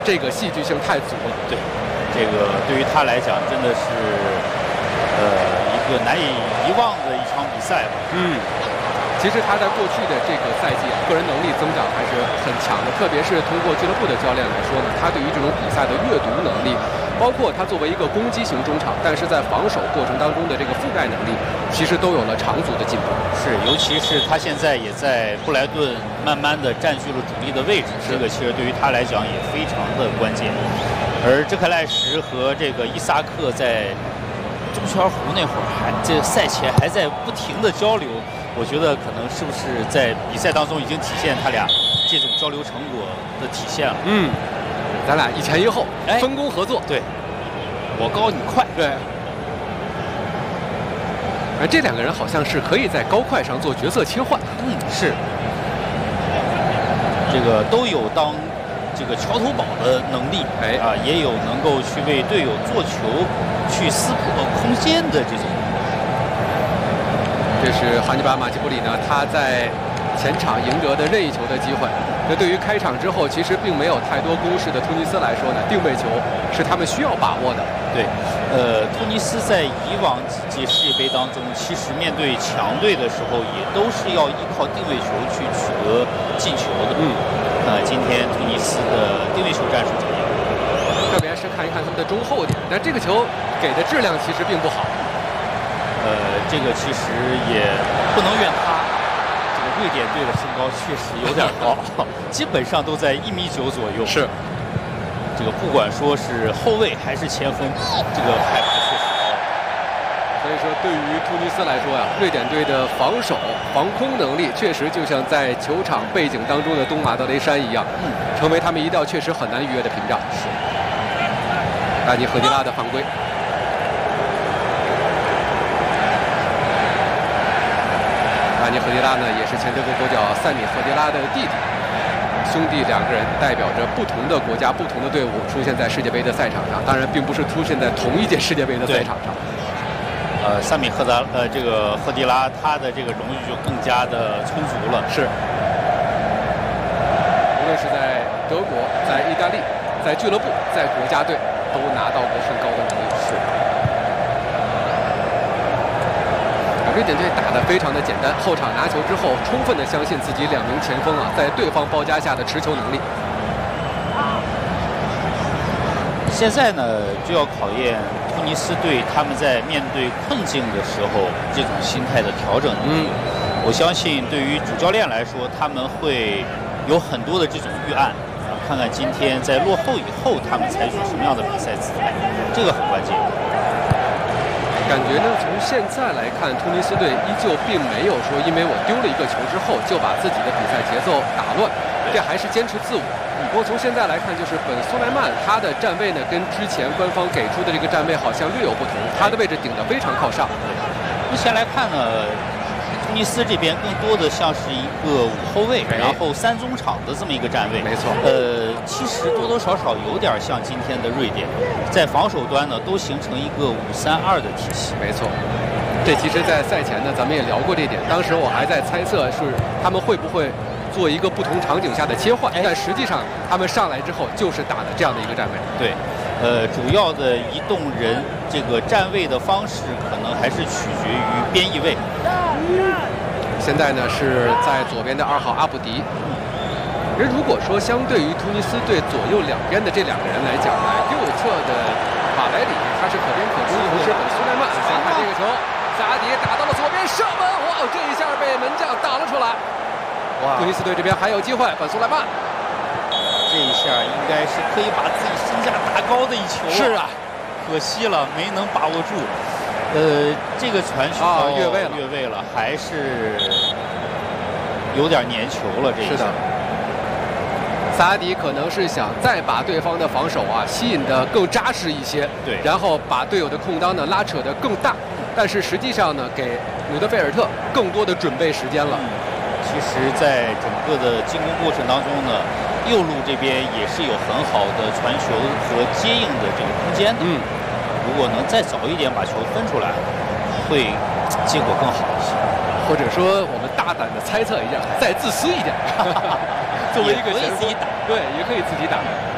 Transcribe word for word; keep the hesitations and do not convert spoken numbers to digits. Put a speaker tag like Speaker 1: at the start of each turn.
Speaker 1: 这个戏剧性太足了。
Speaker 2: 对，这个对于他来讲真的是呃一个难以遗忘的一场比赛吧。
Speaker 1: 嗯。 其实他在过去的这个赛季啊，个人能力增长还是很强的，特别是通过俱乐部的教练来说呢，他对于这种比赛的阅读能力，包括他作为一个攻击型中场，但是在防守过程当中的这个覆盖能力，其实都有了长足的进步。
Speaker 2: 是，尤其是他现在也在布莱顿慢慢的占据了主力的位置，这个其实对于他来讲也非常的关键。而这克赖什和这个伊萨克在中圈湖那会儿还这赛前还在不停的交流。 我觉得可能是不是在比赛当中已经体现他俩这种交流成果的体现了？
Speaker 1: 嗯，咱俩一前一后，
Speaker 2: 哎，
Speaker 1: 分工合作。
Speaker 2: 对，我高你快。
Speaker 1: 对。而这两个人好像是可以在高快上做角色切换。
Speaker 2: 嗯，是。这个都有当这个桥头堡的能力，哎啊，也有能够去为队友做球、去撕破空间的这种。
Speaker 1: 这是汉尼拔·马基布里呢，他在前场赢得的任意球的机会。那对于开场之后其实并没有太多攻势的突尼斯来说呢，定位球是他们需要把握的。
Speaker 2: 对，呃，突尼斯在以往几届世界杯当中，其实面对强队的时候，也都是要依靠定位球去取得进球的。嗯，呃，今天突尼斯的定位球战术怎么样？
Speaker 1: 特别是看一看他们的中后点，但这个球给的质量其实并不好。
Speaker 2: 呃，这个其实也不能怨他，这个瑞典队的身高确实有点高，基本上都在一米九左右。是，这个不管说是后卫还是前锋，这个海拔确实高。
Speaker 1: 所以说，对于突尼斯来说呀、啊，瑞典队的防守、防空能力确实就像在球场背景当中的东马德雷山一样，嗯，成为他们一道确实很难逾越的屏障。是，丹尼赫迪拉的犯规。 丹尼赫迪拉呢，也是前德国国脚塞米赫迪拉的弟弟，兄弟两个人代表着不同的国家、不同的队伍出现在世界杯的赛场上，当然并不是出现在同一届世界杯的赛场上。
Speaker 2: 呃，塞米赫达呃这个赫迪拉他的这个荣誉就更加的充足了。是，
Speaker 1: 无论是在德国、在意大利、在俱乐部、在国家队，都拿到过很高的能力。是。 瑞典队打得非常的简单，后场拿球之后，充分的相信自己两名前锋啊，在对方包夹下的持球能力。
Speaker 2: 现在呢，就要考验突尼斯队他们在面对困境的时候这种心态的调整能力。嗯、我相信，对于主教练来说，他们会有很多的这种预案，看看今天在落后以后，他们采取什么样的比赛姿态，这个很关键。
Speaker 1: 感觉呢，从现在来看，突尼斯队依旧并没有说，因为我丢了一个球之后就把自己的比赛节奏打乱，这还是坚持自我。不过从现在来看，就是本苏莱曼他的站位呢，跟之前官方给出的这个站位好像略有不同，他的位置顶得非常靠上。
Speaker 2: 目前来看呢，突尼斯这边更多的像是一个五后卫，然后三中场的这么一个站位。
Speaker 1: 没错。
Speaker 2: 呃，其实多多少少有点像今天的瑞典，在防守端呢都形成一个五三二的体系。
Speaker 1: 没错。这其实，在赛前呢，咱们也聊过这点。当时我还在猜测是他们会不会做一个不同场景下的切换，但实际上他们上来之后就是打的这样的一个站位。
Speaker 2: 对。呃，主要的移动人这个站位的方式，可能还是取决于边翼位。
Speaker 1: 现在呢是在左边的二号阿布迪。人如果说相对于突尼斯队左右两边的这两个人来讲呢，右侧的马莱里他是可边可中，同时本苏莱曼。先看这个球，萨迪打到了左边射门，哇，这一下被门将挡了出来。哇，突尼斯队这边还有机会，本苏莱曼。
Speaker 2: 这一下应该是可以把自己身价打高的一球。
Speaker 1: 是啊，
Speaker 2: 可惜了，没能把握住。呃，这个传球
Speaker 1: 啊，越位了，
Speaker 2: 越位了，还是有点粘球了。这一下，
Speaker 1: 萨迪可能是想再把对方的防守啊吸引的更扎实一些，
Speaker 2: 对，
Speaker 1: 然后把队友的空当呢拉扯的更大，但是实际上呢，给努德菲尔特更多的准备时间了。
Speaker 2: 嗯、其实，在整个的进攻过程当中呢。右路这边也是有很好的传球和接应的这个空间的。嗯，如果能再早一点把球分出来，会结果更好一些。
Speaker 1: 或者说，我们大胆的猜测一下，再自私一点，作为一个
Speaker 2: 可以自己打，
Speaker 1: 对，也可以自己打。